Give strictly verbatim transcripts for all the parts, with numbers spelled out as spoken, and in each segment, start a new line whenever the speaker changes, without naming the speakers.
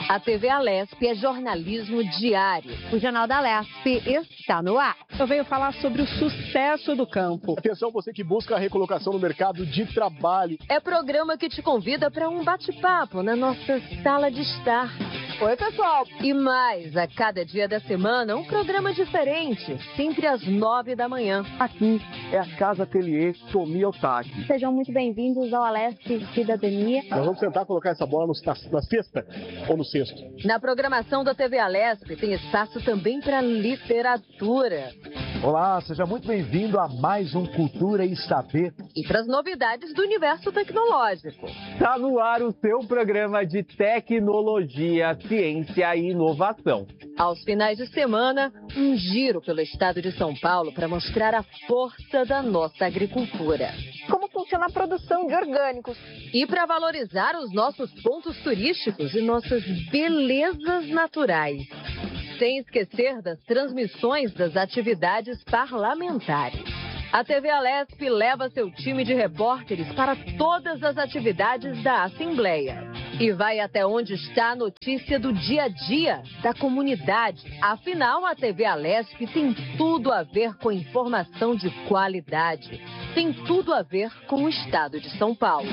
A T V Alesp é jornalismo diário.
O Jornal da Alesp está no ar.
Eu venho falar sobre o sucesso do campo.
Atenção, você que busca a recolocação no mercado de trabalho.
É programa que te convida para um bate-papo na nossa sala de estar.
Oi, pessoal.
E mais, a cada dia da semana, um programa diferente, sempre às nove da manhã.
Aqui é a Casa Ateliê Tomi Otaki.
Sejam muito bem-vindos ao Alesp Cidadania.
Nós vamos tentar colocar essa bola no, na, na cesta ou no cesto.
Na programação da T V Alesp tem espaço também para literatura.
Olá, seja muito bem-vindo a mais um Cultura e Saber.
E para as novidades do universo tecnológico.
Está no ar o seu programa de tecnologia, ciência e inovação.
Aos finais de semana, um giro pelo estado de São Paulo para mostrar a força da nossa agricultura.
Como funciona a produção de orgânicos.
E para valorizar os nossos pontos turísticos e nossas belezas naturais. Sem esquecer das transmissões das atividades parlamentares. A T V Alesp leva seu time de repórteres para todas as atividades da Assembleia. E vai até onde está a notícia do dia a dia da comunidade. Afinal, a T V Alesp tem tudo a ver com informação de qualidade. Tem tudo a ver com o estado de São Paulo.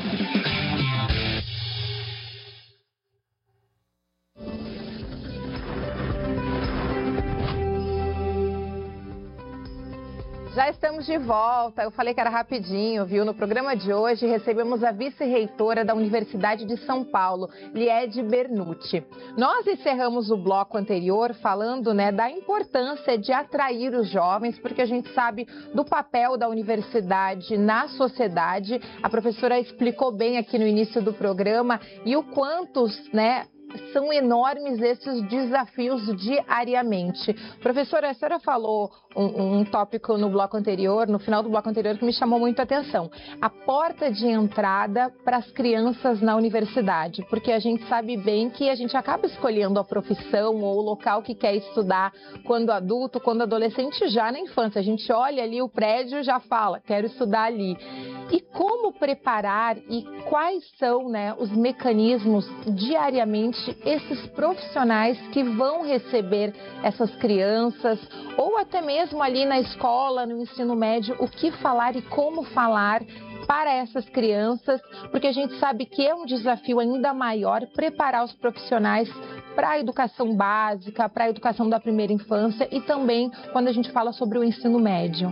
Já estamos de volta. Eu falei que era rapidinho, viu? No programa de hoje recebemos a vice-reitora da Universidade de São Paulo, Liede Bernucci. Nós encerramos o bloco anterior falando, né, da importância de atrair os jovens, porque a gente sabe do papel da universidade na sociedade. A professora explicou bem aqui no início do programa e o quantos, né, são enormes esses desafios diariamente. Professora, a senhora falou um, um tópico no bloco anterior, no final do bloco anterior, que me chamou muito a atenção. A porta de entrada para as crianças na universidade, porque a gente sabe bem que a gente acaba escolhendo a profissão ou o local que quer estudar quando adulto, quando adolescente, já na infância. A gente olha ali o prédio e já fala, quero estudar ali. E como preparar e quais são, né, os mecanismos diariamente esses profissionais que vão receber essas crianças ou até mesmo ali na escola, no ensino médio, o que falar e como falar para essas crianças, porque a gente sabe que é um desafio ainda maior preparar os profissionais para a educação básica, para a educação da primeira infância e também quando a gente fala sobre o ensino médio.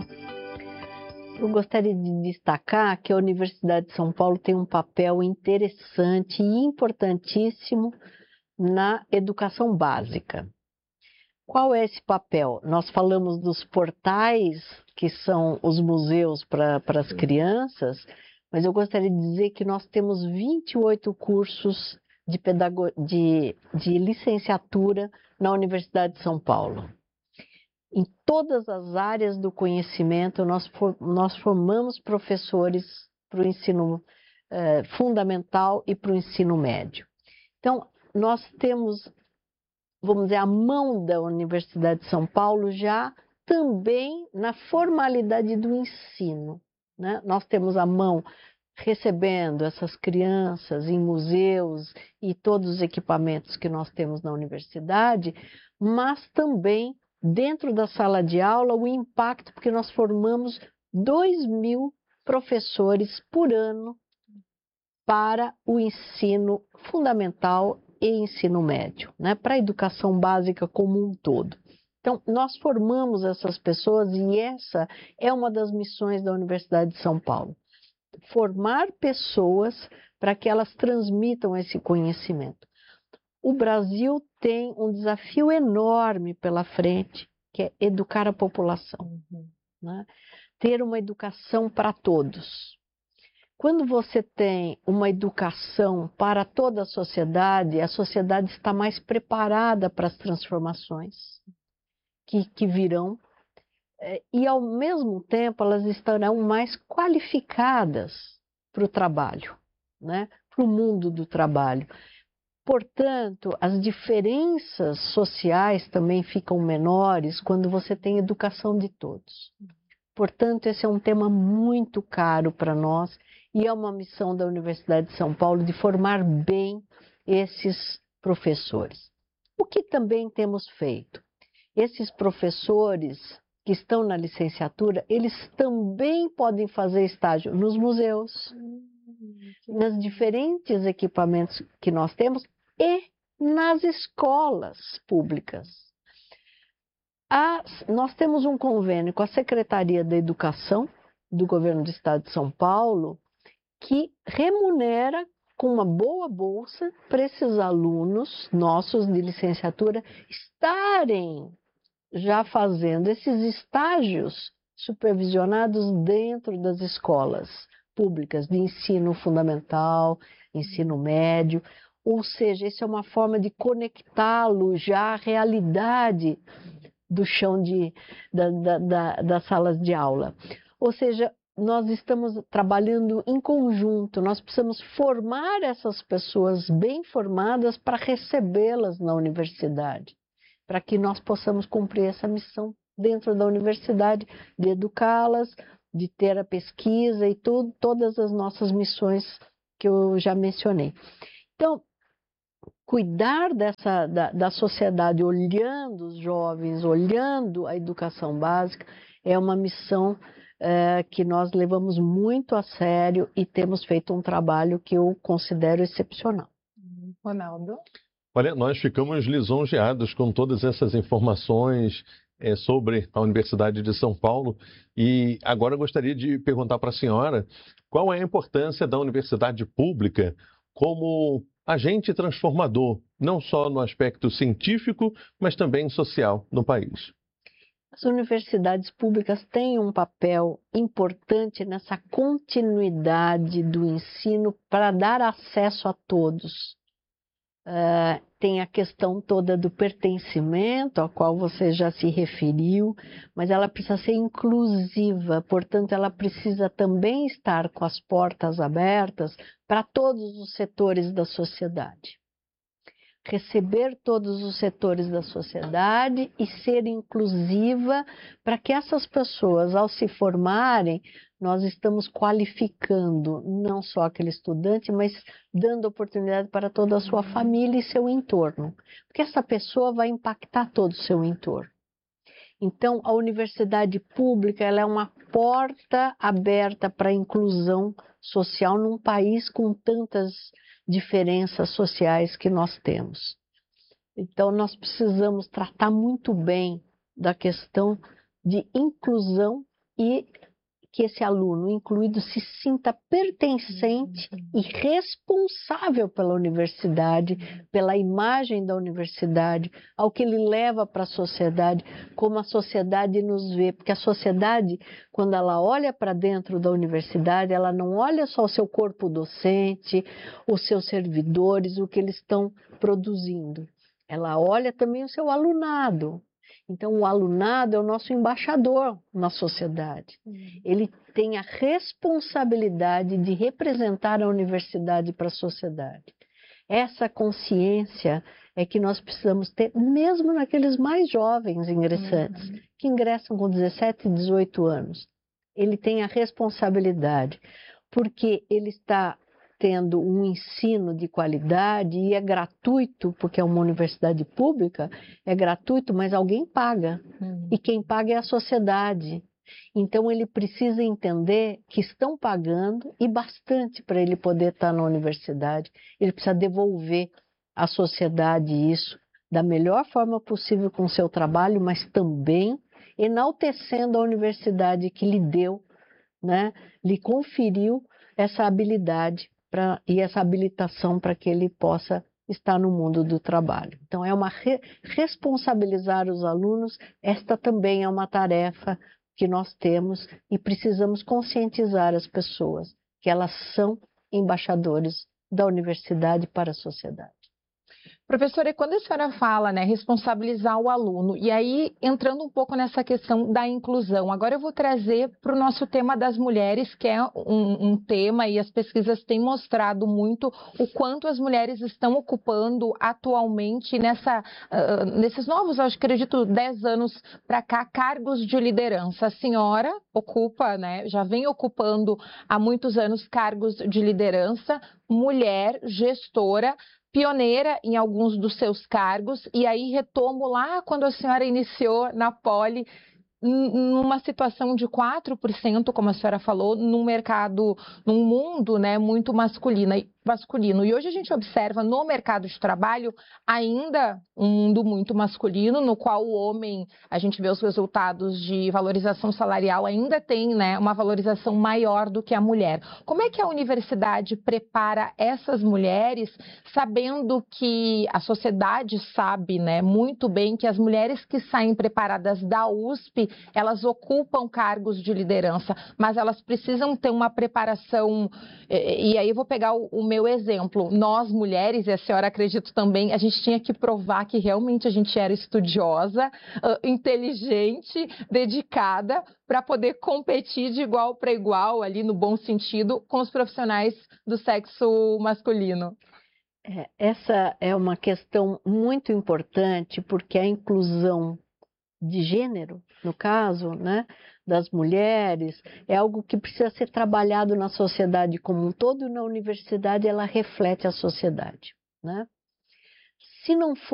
Eu gostaria de destacar que a Universidade de São Paulo tem um papel interessante e importantíssimo na educação básica. Qual é esse papel? Nós falamos dos portais, que são os museus para as crianças, mas eu gostaria de dizer que nós temos vinte e oito cursos de, pedago... de, de licenciatura na Universidade de São Paulo. Em todas as áreas do conhecimento, nós, for, nós formamos professores para o ensino eh, fundamental e para o ensino médio. Então, nós temos, vamos dizer, a mão da Universidade de São Paulo já também na formalidade do ensino, né? Nós temos a mão recebendo essas crianças em museus e todos os equipamentos que nós temos na universidade, mas também dentro da sala de aula, o impacto, porque nós formamos dois mil professores por ano para o ensino fundamental e ensino médio, né? Para a educação básica como um todo. Então, nós formamos essas pessoas e essa é uma das missões da Universidade de São Paulo. Formar pessoas para que elas transmitam esse conhecimento. O Brasil tem um desafio enorme pela frente, que é educar a população, uhum. né? Ter uma educação para todos. Quando você tem uma educação para toda a sociedade, a sociedade está mais preparada para as transformações que, que virão, e ao mesmo tempo elas estarão mais qualificadas para o trabalho, né? Para o mundo do trabalho. Portanto, as diferenças sociais também ficam menores quando você tem educação de todos. Portanto, esse é um tema muito caro para nós e é uma missão da Universidade de São Paulo de formar bem esses professores. O que também temos feito? Esses professores que estão na licenciatura, eles também podem fazer estágio nos museus, nos diferentes equipamentos que nós temos e nas escolas públicas. As, nós temos um convênio com a Secretaria da Educação do Governo do Estado de São Paulo que remunera com uma boa bolsa para esses alunos nossos de licenciatura estarem já fazendo esses estágios supervisionados dentro das escolas públicas de ensino fundamental, ensino médio, ou seja, isso é uma forma de conectá-lo já à realidade do chão de, da, da, da, das salas de aula. Ou seja, nós estamos trabalhando em conjunto, nós precisamos formar essas pessoas bem formadas para recebê-las na universidade, para que nós possamos cumprir essa missão dentro da universidade, de educá-las, de ter a pesquisa e tudo, todas as nossas missões que eu já mencionei. Então, cuidar dessa, da, da sociedade, olhando os jovens, olhando a educação básica, é uma missão é, que nós levamos muito a sério e temos feito um trabalho que eu considero excepcional.
Ronaldo?
Olha, nós ficamos lisonjeados com todas essas informações é, sobre a Universidade de São Paulo e agora eu gostaria de perguntar para a senhora qual é a importância da universidade pública como agente transformador, não só no aspecto científico, mas também social no país.
As universidades públicas têm um papel importante nessa continuidade do ensino para dar acesso a todos. Uh, tem a questão toda do pertencimento, ao qual você já se referiu, mas ela precisa ser inclusiva, portanto, ela precisa também estar com as portas abertas para todos os setores da sociedade. Receber todos os setores da sociedade e ser inclusiva para que essas pessoas, ao se formarem, nós estamos qualificando não só aquele estudante, mas dando oportunidade para toda a sua família e seu entorno, porque essa pessoa vai impactar todo o seu entorno. Então, a universidade pública ela é uma porta aberta para a inclusão social num país com tantas diferenças sociais que nós temos. Então, nós precisamos tratar muito bem da questão de inclusão e que esse aluno incluído se sinta pertencente e responsável pela universidade, pela imagem da universidade, ao que ele leva para a sociedade, como a sociedade nos vê, porque a sociedade, quando ela olha para dentro da universidade, ela não olha só o seu corpo docente, os seus servidores, o que eles estão produzindo. Ela olha também o seu alunado. Então, o alunado é o nosso embaixador na sociedade. Ele tem a responsabilidade de representar a universidade para a sociedade. Essa consciência é que nós precisamos ter, mesmo naqueles mais jovens ingressantes, uhum. que ingressam com dezessete, dezoito anos. Ele tem a responsabilidade, porque ele está tendo um ensino de qualidade e é gratuito, porque é uma universidade pública, é gratuito, mas alguém paga. Uhum. E quem paga é a sociedade. Então, ele precisa entender que estão pagando e bastante para ele poder estar na universidade. Ele precisa devolver à sociedade isso da melhor forma possível com o seu trabalho, mas também enaltecendo a universidade que lhe deu, né, lhe conferiu essa habilidade Pra, e essa habilitação para que ele possa estar no mundo do trabalho. Então, é uma re, responsabilizar os alunos, esta também é uma tarefa que nós temos e precisamos conscientizar as pessoas que elas são embaixadores da universidade para a sociedade.
Professora, e quando a senhora fala, né, responsabilizar o aluno, e aí entrando um pouco nessa questão da inclusão, agora eu vou trazer para o nosso tema das mulheres, que é um, um tema e as pesquisas têm mostrado muito o quanto as mulheres estão ocupando atualmente nessa, uh, nesses novos, eu acredito, dez anos para cá, cargos de liderança. A senhora ocupa, né, já vem ocupando há muitos anos cargos de liderança, mulher, gestora, pioneira em alguns dos seus cargos, e aí retomo lá quando a senhora iniciou na Poli, numa situação de quatro por cento, como a senhora falou, num mercado, num mundo, né, muito masculino, masculino. E hoje a gente observa no mercado de trabalho ainda um mundo muito masculino, no qual o homem, a gente vê os resultados de valorização salarial, ainda tem, né, uma valorização maior do que a mulher. Como é que a universidade prepara essas mulheres, sabendo que a sociedade sabe, né, muito bem que as mulheres que saem preparadas da U S P, elas ocupam cargos de liderança, mas elas precisam ter uma preparação, e aí eu vou pegar o, o meu exemplo, nós mulheres, e a senhora acredito também, a gente tinha que provar que realmente a gente era estudiosa, uh, inteligente, dedicada, para poder competir de igual para igual, ali no bom sentido, com os profissionais do sexo masculino.
É, essa é uma questão muito importante, porque a inclusão de gênero, no caso, né, das mulheres, é algo que precisa ser trabalhado na sociedade como um todo, e na universidade ela reflete a sociedade, né? Se não for